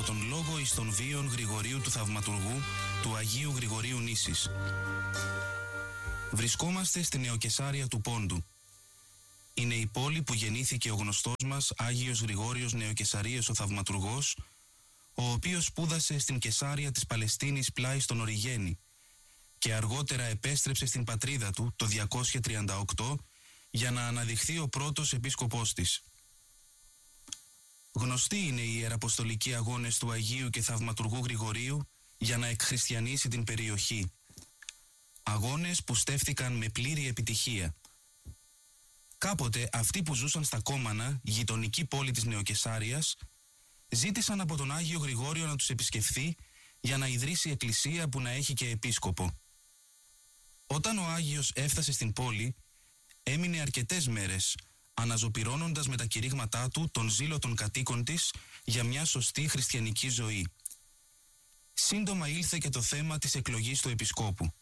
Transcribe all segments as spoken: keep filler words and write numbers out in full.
τον λόγο εις των βίων Γρηγορίου του Θαυματουργού του Αγίου Γρηγορίου Νήσης. Βρισκόμαστε στη Νεοκεσάρια του Πόντου. Είναι η πόλη που γεννήθηκε ο γνωστός μας Άγιος Γρηγόριος Νεοκεσαρίας ο Θαυματουργός, ο οποίος σπούδασε στην Κεσάρια της Παλαιστίνης πλάι στον Οριγένη και αργότερα επέστρεψε στην πατρίδα του το διακόσια τριάντα οκτώ για να αναδειχθεί ο πρώτος επίσκοπός της. Γνωστοί είναι οι ιεραποστολικοί αγώνες του Αγίου και Θαυματουργού Γρηγορίου για να εκχριστιανίσει την περιοχή. Αγώνες που στέφθηκαν με πλήρη επιτυχία. Κάποτε αυτοί που ζούσαν στα Κόμανα, γειτονική πόλη της Νεοκεσάριας, ζήτησαν από τον Άγιο Γρηγόριο να τους επισκεφθεί για να ιδρύσει εκκλησία που να έχει και επίσκοπο. Όταν ο Άγιος έφτασε στην πόλη, έμεινε αρκετές μέρες, αναζωπυρώνοντας με τα κηρύγματά του τον ζήλο των κατοίκων της για μια σωστή χριστιανική ζωή. Σύντομα ήλθε και το θέμα της εκλογής του επισκόπου.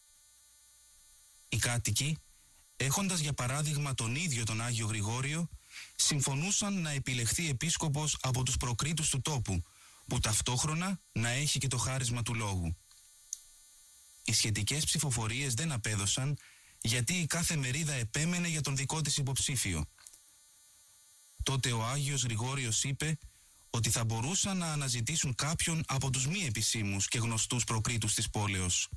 Οι κάτοικοι, έχοντας για παράδειγμα τον ίδιο τον Άγιο Γρηγόριο, συμφωνούσαν να επιλεχθεί επίσκοπος από τους προκρίτους του τόπου, που ταυτόχρονα να έχει και το χάρισμα του λόγου. Οι σχετικές ψηφοφορίες δεν απέδωσαν, γιατί η κάθε μερίδα επέμενε για τον δικό της υποψήφιο. Τότε ο Άγιος Γρηγόριος είπε ότι θα μπορούσαν να αναζητήσουν κάποιον από τους μη επισήμους και γνωστούς προκρίτους της πόλεως.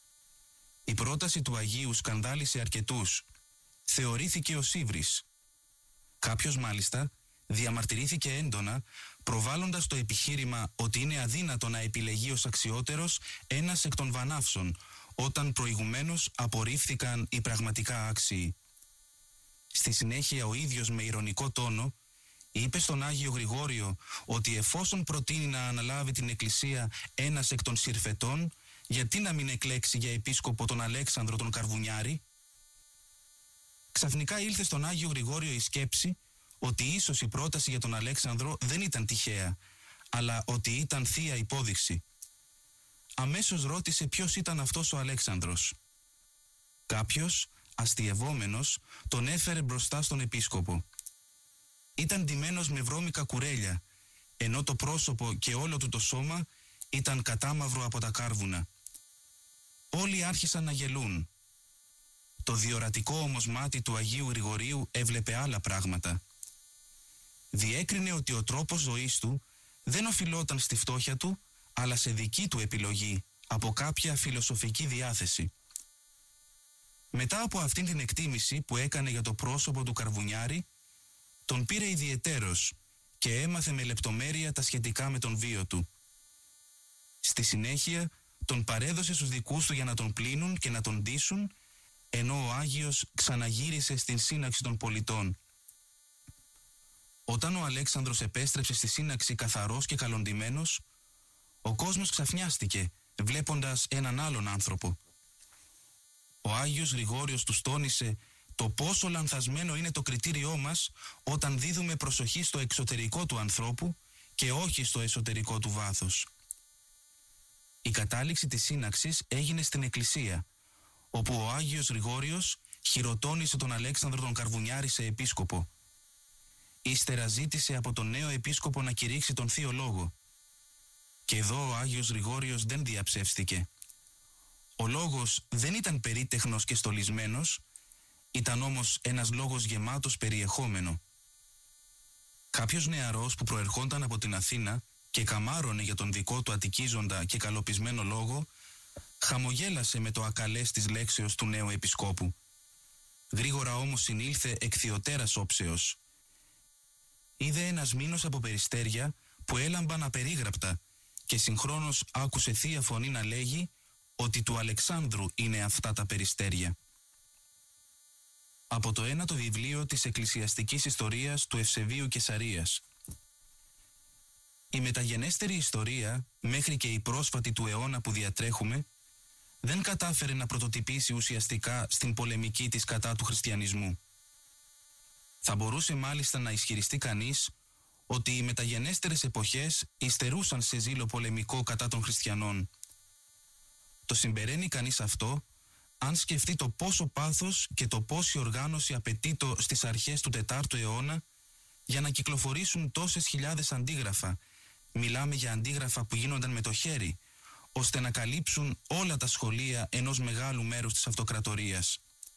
Η πρόταση του Αγίου σκανδάλισε αρκετούς. Θεωρήθηκε ο Σύβρης. Κάποιος μάλιστα διαμαρτυρήθηκε έντονα, προβάλλοντας το επιχείρημα ότι είναι αδύνατο να επιλεγεί ως αξιότερος ένας εκ των βανάυσων, όταν προηγουμένως απορρίφθηκαν οι πραγματικά άξιοι. Στη συνέχεια ο ίδιος με ηρωνικό τόνο είπε στον Άγιο Γρηγόριο ότι εφόσον προτείνει να αναλάβει την εκκλησία ένας εκ των Συρφετών, γιατί να μην εκλέξει για επίσκοπο τον Αλέξανδρο τον Καρβουνιάρη. Ξαφνικά ήλθε στον Άγιο Γρηγόριο η σκέψη ότι ίσως η πρόταση για τον Αλέξανδρο δεν ήταν τυχαία, αλλά ότι ήταν θεία υπόδειξη. Αμέσως ρώτησε ποιος ήταν αυτός ο Αλέξανδρος. Κάποιος, αστιευόμενος, τον έφερε μπροστά στον επίσκοπο. Ήταν ντυμένος με βρώμικα κουρέλια, ενώ το πρόσωπο και όλο του το σώμα ήταν κατάμαυρο από τα κάρβουνα. Όλοι άρχισαν να γελούν. Το διορατικό όμως μάτι του Αγίου Γρηγορίου έβλεπε άλλα πράγματα. Διέκρινε ότι ο τρόπος ζωής του δεν οφειλόταν στη φτώχεια του, αλλά σε δική του επιλογή, από κάποια φιλοσοφική διάθεση. Μετά από αυτήν την εκτίμηση που έκανε για το πρόσωπο του Καρβουνιάρη, τον πήρε ιδιαιτέρως και έμαθε με λεπτομέρεια τα σχετικά με τον βίο του. Στη συνέχεια τον παρέδωσε στους δικούς του για να τον πλύνουν και να τον ντύσουν, ενώ ο Άγιος ξαναγύρισε στην σύναξη των πολιτών. Όταν ο Αλέξανδρος επέστρεψε στη σύναξη καθαρός και καλοντυμένος, ο κόσμος ξαφνιάστηκε, βλέποντας έναν άλλον άνθρωπο. Ο Άγιος Γρηγόριος τους τόνισε το πόσο λανθασμένο είναι το κριτήριό μας όταν δίδουμε προσοχή στο εξωτερικό του ανθρώπου και όχι στο εσωτερικό του βάθος. Η κατάληξη της σύναξης έγινε στην εκκλησία, όπου ο Άγιος Γρηγόριος χειροτώνησε τον Αλέξανδρο τον Καρβουνιάρη σε επίσκοπο. Ύστερα ζήτησε από τον νέο επίσκοπο να κηρύξει τον Θείο Λόγο. Και εδώ ο Άγιος Γρηγόριος δεν διαψεύστηκε. Ο λόγος δεν ήταν περίτεχνος και στολισμένος, ήταν όμως ένας λόγος γεμάτος περιεχόμενο. Κάποιος νεαρός που προερχόταν από την Αθήνα και καμάρωνε για τον δικό του ατικίζοντα και καλοπισμένο λόγο, χαμογέλασε με το ακαλές της λέξεως του νέου επισκόπου. Γρήγορα όμως συνήλθε εκθιωτέρας όψεως. Είδε ένας μήνος από περιστέρια που έλαμπαν απερίγραπτα και συγχρόνως άκουσε θεία φωνή να λέγει ότι του Αλεξάνδρου είναι αυτά τα περιστέρια. Από το ένατο βιβλίο της Εκκλησιαστικής Ιστορίας του Ευσεβίου Κεσαρίας. Η μεταγενέστερη ιστορία, μέχρι και η πρόσφατη του αιώνα που διατρέχουμε, δεν κατάφερε να πρωτοτυπήσει ουσιαστικά στην πολεμική της κατά του χριστιανισμού. Θα μπορούσε μάλιστα να ισχυριστεί κανείς ότι οι μεταγενέστερες εποχές υστερούσαν σε ζήλο πολεμικό κατά των χριστιανών. Το συμπεραίνει κανείς αυτό αν σκεφτεί το πόσο πάθος και το πόση οργάνωση απαιτείτο στις αρχές του τετάρτου αιώνα για να κυκλοφορήσουν τόσες χιλιάδες αντίγραφα Μιλάμε για αντίγραφα που γίνονταν με το χέρι, ώστε να καλύψουν όλα τα σχολεία ενός μεγάλου μέρους της αυτοκρατορίας.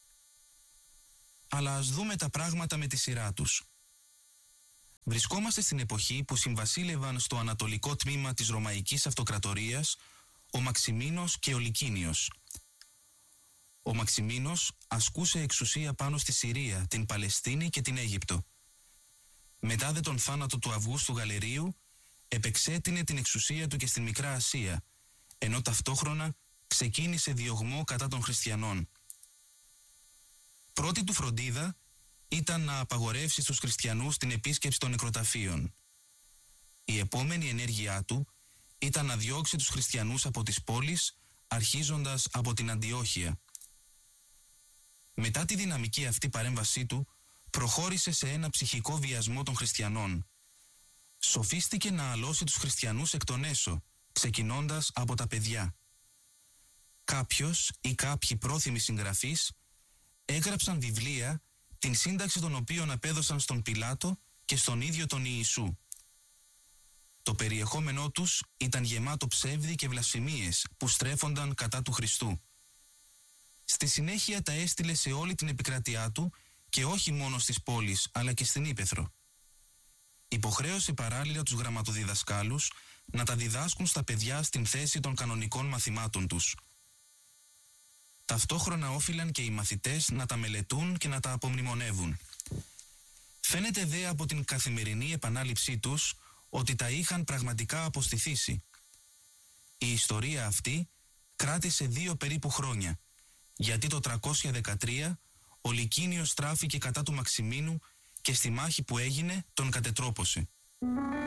Αλλά ας δούμε τα πράγματα με τη σειρά τους. Βρισκόμαστε στην εποχή που συμβασίλευαν στο ανατολικό τμήμα της Ρωμαϊκής Αυτοκρατορίας ο Μαξιμίνος και ο Λικίνιος. Ο Μαξιμίνος ασκούσε εξουσία πάνω στη Συρία, την Παλαιστίνη και την Αίγυπτο. Μετά δε τον θάνατο του Αυγούστου Γαλερίου, επεξέτεινε την εξουσία του και στη Μικρά Ασία, ενώ ταυτόχρονα ξεκίνησε διωγμό κατά των χριστιανών. Πρώτη του φροντίδα ήταν να απαγορεύσει στους χριστιανούς την επίσκεψη των νεκροταφείων. Η επόμενη ενέργειά του ήταν να διώξει τους χριστιανούς από τις πόλεις, αρχίζοντας από την Αντιόχεια. Μετά τη δυναμική αυτή παρέμβασή του, προχώρησε σε ένα ψυχικό βιασμό των χριστιανών. Σοφίστηκε να αλώσει τους χριστιανούς εκ των έσω, ξεκινώντας από τα παιδιά. Κάποιος ή κάποιοι πρόθυμοι συγγραφείς έγραψαν βιβλία, την σύνταξη των οποίων απέδωσαν στον Πιλάτο και στον ίδιο τον Ιησού. Το περιεχόμενό τους ήταν γεμάτο ψεύδι και βλασφημίες που στρέφονταν κατά του Χριστού. Στη συνέχεια τα έστειλε σε όλη την επικράτειά του και όχι μόνο στις πόλεις αλλά και στην Ύπαιθρο. Υποχρέωσε παράλληλα τους γραμματοδιδασκάλους να τα διδάσκουν στα παιδιά στην θέση των κανονικών μαθημάτων τους. Ταυτόχρονα όφυλαν και οι μαθητές να τα μελετούν και να τα απομνημονεύουν. Φαίνεται δε από την καθημερινή επανάληψή τους ότι τα είχαν πραγματικά αποστηθήσει. Η ιστορία αυτή κράτησε δύο περίπου χρόνια, γιατί το τριακόσια δεκατρία ο Λικίνιος στράφηκε κατά του Μαξιμίνου και στη μάχη που έγινε τον κατετρόπωσε.